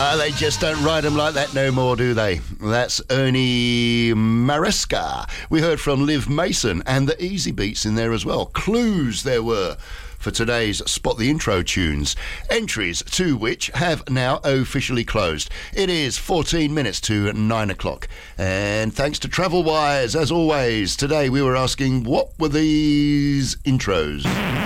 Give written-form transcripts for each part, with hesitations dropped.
They just don't ride them like that no more, do they? That's Ernie Maresca. We heard from Liv Mason and the Easy Beats in there as well. Clues there were for today's Spot the Intro tunes, entries to which have now officially closed. It is 14 minutes to 9 o'clock. And thanks to Travelwise, as always, today we were asking, what were these intros?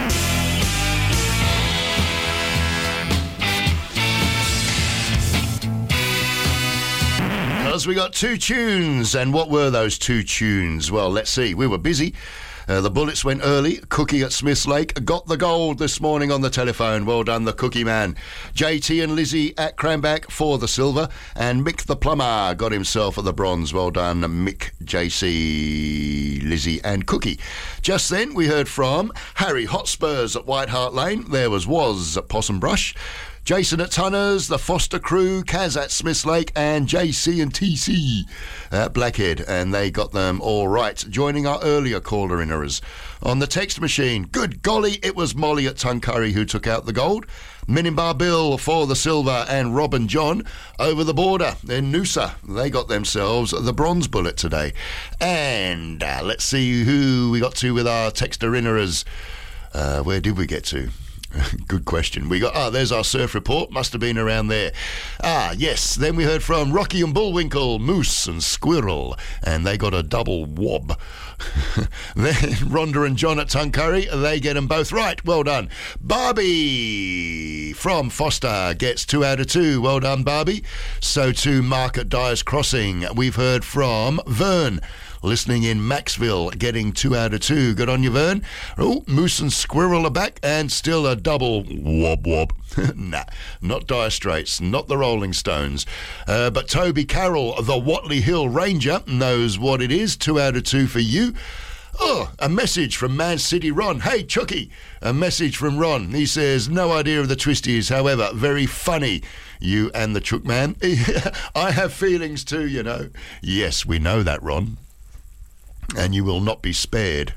We got two tunes, and what were those two tunes? Well, let's see. We were busy. The Bullets went early. Cookie at Smiths Lake got the gold this morning on the telephone. Well done, the Cookie Man. JT and Lizzie at Cranback for the silver, and Mick the Plumber got himself the bronze. Well done, Mick, JC, Lizzie and Cookie. Just then we heard from Harry Hotspurs at White Hart Lane. There was at Possum Brush. Jason at Tunners, the Foster Crew, Kaz at Smiths Lake, and JC and TC at Blackhead, and they got them all right, joining our earlier caller-inners. On the text machine, good golly, it was Molly at Tuncurry who took out the gold. Minimbar Bill for the silver, and Rob and John over the border in Noosa. They got themselves the bronze bullet today. And let's see who we got to with our texter-inners. Where did we get to? Good question. We got, there's our surf report. Must have been around there. Yes. Then we heard from Rocky and Bullwinkle, Moose and Squirrel, and they got a double wob. Then Rhonda and John at Tuncurry, they get them both right. Well done. Barbie from Foster gets 2 out of 2. Well done, Barbie. So too Mark at Dyer's Crossing. We've heard from Vern, listening in Maxville, getting 2 out of 2. Good on you, Vern. Oh, Moose and Squirrel are back, and still a double wob. Nah, not Dire Straits, not the Rolling Stones. But Toby Carroll, the Watley Hill Ranger, knows what it is. 2 out of 2 for you. Oh, a message from Man City Ron. Hey, Chucky. A message from Ron. He says, no idea of the twisties, however, very funny. You and the Chook Man. I have feelings too, you know. Yes, we know that, Ron. And you will not be spared.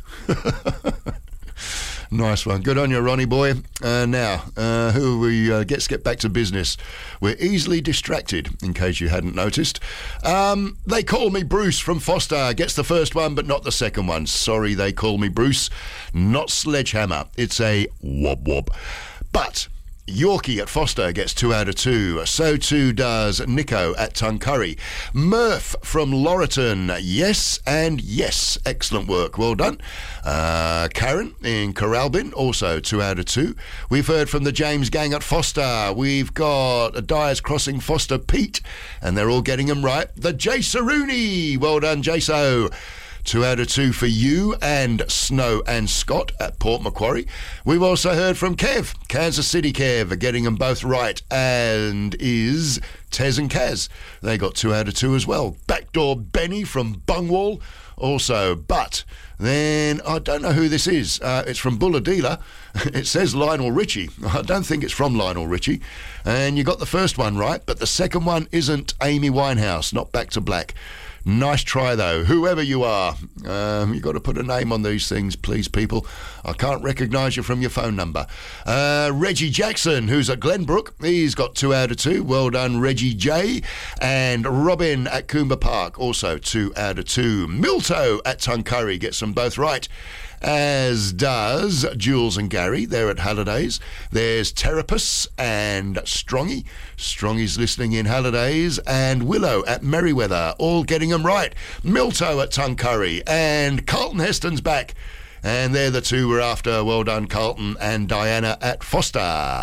Nice one. Good on you, Ronnie boy. Now, who are we? Let's get back to business. We're easily distracted, in case you hadn't noticed. They call me Bruce from Foster. Gets the first one, but not the second one. Sorry, they call me Bruce. Not Sledgehammer. It's a wob. But Yorkie at Foster gets 2 out of 2. So too does Nico at Tuncurry. Murph from Laurelton, yes and yes. Excellent work, well done. Karen in Corralbin, also 2 out of 2. We've heard from the James gang at Foster. We've got Dyer's Crossing Foster Pete, and they're all getting them right. The Jace Rooney, well done, Jaso. 2 out of 2 for you and Snow and Scott at Port Macquarie. We've also heard from Kev, Kansas City Kev, getting them both right, and is Tez and Kaz. They got 2 out of 2 as well. Backdoor Benny from Bungwall also, but then I don't know who this is. It's from Buller Dealer. It says Lionel Richie. I don't think it's from Lionel Richie. And you got the first one right, but the second one isn't Amy Winehouse, not Back to Black. Nice try, though. Whoever you are, you've got to put a name on these things, please, people. I can't recognise you from your phone number. Reggie Jackson, who's at Glenbrook, he's got 2 out of 2. Well done, Reggie J. And Robin at Coomber Park, also 2 out of 2. Milto at Tuncurry gets them both right, as does Jules and Gary. They're at Hallidays. There's Terapus and Strongy. Strongy's listening in Hallidays, and Willow at Merriweather, all getting them right. Milto at Tuncurry, and Carlton Heston's back. And they're the two we're after. Well done, Carlton and Diana at Foster.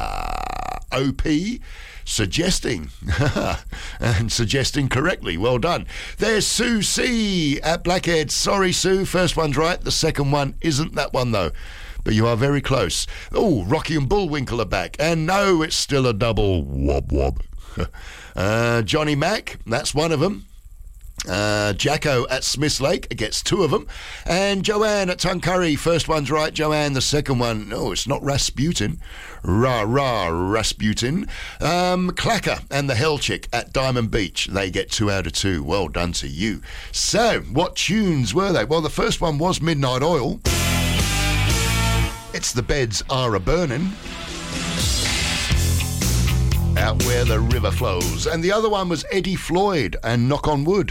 OP suggesting and suggesting correctly. Well done. There's Sue C at Blackhead. Sorry, Sue. First one's right. The second one isn't that one, though. But you are very close. Oh, Rocky and Bullwinkle are back. And no, it's still a double wob. Johnny Mack, that's one of them. Jacko at Smiths Lake gets 2 of them. And Joanne at Tuncurry, first one's right, Joanne. The second one, no, it's not Rasputin. Rasputin. Clacker and the Hell Chick at Diamond Beach, they get 2 out of 2. Well done to you. So, what tunes were they? Well, the first one was Midnight Oil. It's The Beds Are A Burnin'. Out Where the River Flows. And the other one was Eddie Floyd and Knock on Wood.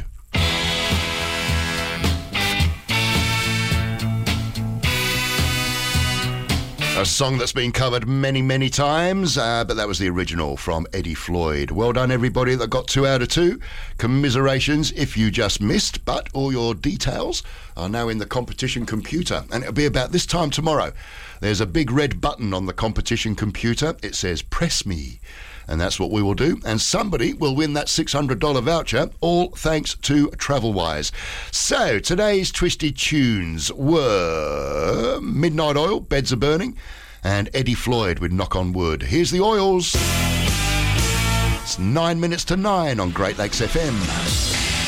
A song that's been covered many, many times, but that was the original from Eddie Floyd. Well done, everybody that got 2 out of 2. Commiserations if you just missed, but all your details are now in the competition computer, and it'll be about this time tomorrow. There's a big red button on the competition computer. It says, press me. And that's what we will do. And somebody will win that $600 voucher, all thanks to TravelWise. So, today's Twisted Tunes were Midnight Oil, Beds Are Burning, and Eddie Floyd with Knock on Wood. Here's the Oils. It's 9 minutes to 9 on Great Lakes FM.